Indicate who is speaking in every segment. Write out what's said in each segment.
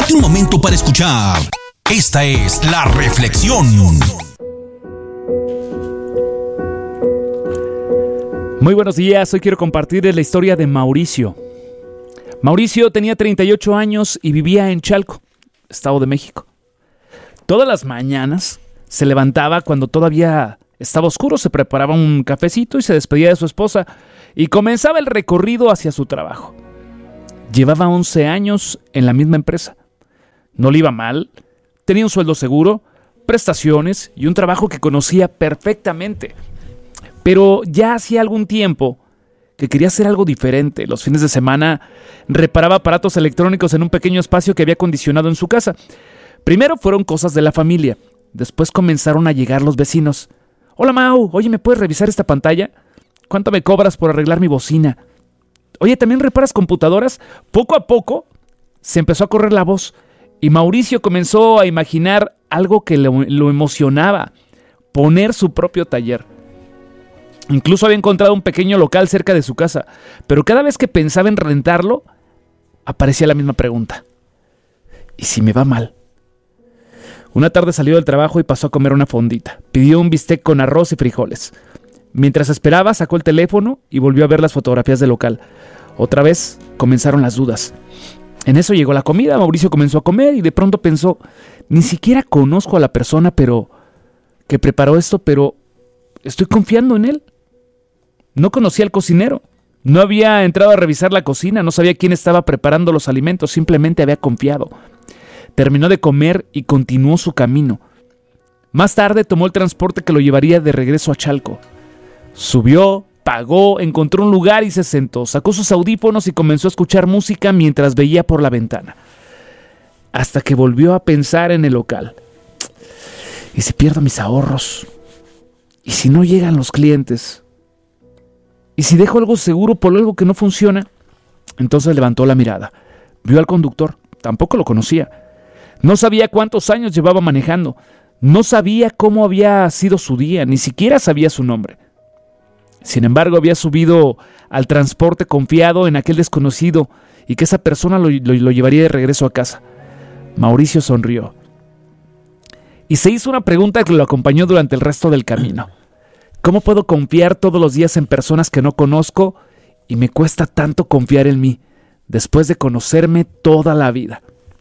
Speaker 1: Date un momento para escuchar. Esta es La Reflexión.
Speaker 2: Muy buenos días, hoy quiero compartirles la historia de Mauricio. Mauricio tenía 38 años y vivía en Chalco, Estado de México. Todas las mañanas se levantaba cuando todavía estaba oscuro, se preparaba un cafecito y se despedía de su esposa y comenzaba el recorrido hacia su trabajo. Llevaba 11 años en la misma empresa. No le iba mal, tenía un sueldo seguro, prestaciones y un trabajo que conocía perfectamente. Pero ya hacía algún tiempo que quería hacer algo diferente. Los fines de semana reparaba aparatos electrónicos en un pequeño espacio que había acondicionado en su casa. Primero fueron cosas de la familia, después comenzaron a llegar los vecinos. Hola Mau, oye, ¿me puedes revisar esta pantalla? ¿Cuánto me cobras por arreglar mi bocina? Oye, ¿también reparas computadoras? Poco a poco se empezó a correr la voz y Mauricio comenzó a imaginar algo que lo emocionaba, poner su propio taller. Incluso había encontrado un pequeño local cerca de su casa, pero cada vez que pensaba en rentarlo, aparecía la misma pregunta. ¿Y si me va mal? Una tarde salió del trabajo y pasó a comer una fondita. Pidió un bistec con arroz y frijoles. Mientras esperaba, sacó el teléfono y volvió a ver las fotografías del local. Otra vez comenzaron las dudas. En eso llegó la comida, Mauricio comenzó a comer y de pronto pensó, ni siquiera conozco a la persona que preparó esto, pero estoy confiando en él. No conocía al cocinero, no había entrado a revisar la cocina, no sabía quién estaba preparando los alimentos, simplemente había confiado. Terminó de comer y continuó su camino. Más tarde tomó el transporte que lo llevaría de regreso a Chalco. Subió, pagó, encontró un lugar y se sentó. Sacó sus audífonos y comenzó a escuchar música mientras veía por la ventana. Hasta que volvió a pensar en el local. ¿Y si pierdo mis ahorros? ¿Y si no llegan los clientes? ¿Y si dejo algo seguro por algo que no funciona? Entonces levantó la mirada. Vio al conductor. Tampoco lo conocía. No sabía cuántos años llevaba manejando. No sabía cómo había sido su día. Ni siquiera sabía su nombre. Sin embargo, había subido al transporte confiado en aquel desconocido y que esa persona lo llevaría de regreso a casa. Mauricio sonrió y se hizo una pregunta que lo acompañó durante el resto del camino. ¿Cómo puedo confiar todos los días en personas que no conozco y me cuesta tanto confiar en mí después de conocerme toda la vida?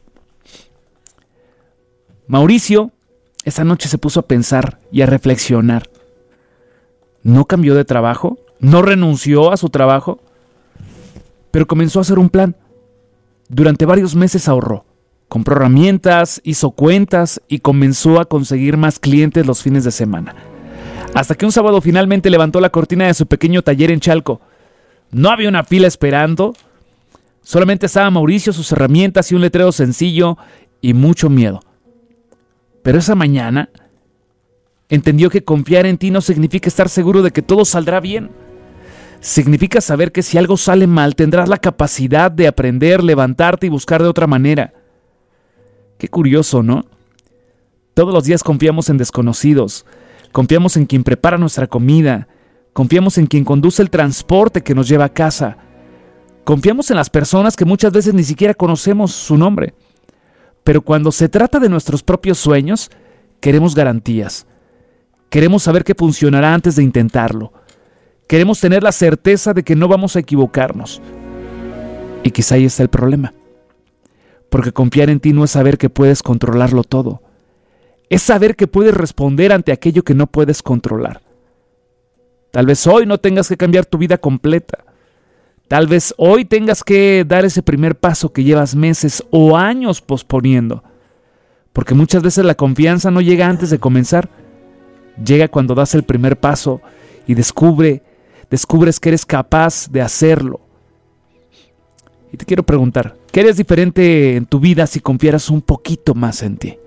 Speaker 2: Mauricio esa noche se puso a pensar y a reflexionar. No cambió de trabajo, no renunció a su trabajo, pero comenzó a hacer un plan. Durante varios meses ahorró, compró herramientas, hizo cuentas y comenzó a conseguir más clientes los fines de semana. Hasta que un sábado finalmente levantó la cortina de su pequeño taller en Chalco. No había una fila esperando, solamente estaba Mauricio, sus herramientas y un letrero sencillo y mucho miedo. Pero esa mañana entendió que confiar en ti no significa estar seguro de que todo saldrá bien. Significa saber que si algo sale mal, tendrás la capacidad de aprender, levantarte y buscar de otra manera. Qué curioso, ¿no? Todos los días confiamos en desconocidos, confiamos en quien prepara nuestra comida, confiamos en quien conduce el transporte que nos lleva a casa, confiamos en las personas que muchas veces ni siquiera conocemos su nombre. Pero cuando se trata de nuestros propios sueños, queremos garantías. Queremos saber que funcionará antes de intentarlo. Queremos tener la certeza de que no vamos a equivocarnos. Y quizá ahí está el problema. Porque confiar en ti no es saber que puedes controlarlo todo. Es saber que puedes responder ante aquello que no puedes controlar. Tal vez hoy no tengas que cambiar tu vida completa. Tal vez hoy tengas que dar ese primer paso que llevas meses o años posponiendo. Porque muchas veces la confianza no llega antes de comenzar. Llega cuando das el primer paso y descubres que eres capaz de hacerlo. Y te quiero preguntar, ¿qué harías diferente en tu vida si confiaras un poquito más en ti?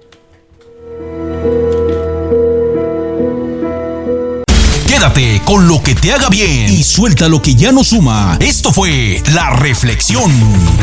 Speaker 1: Quédate con lo que te haga bien y suelta lo que ya no suma. Esto fue La Reflexión.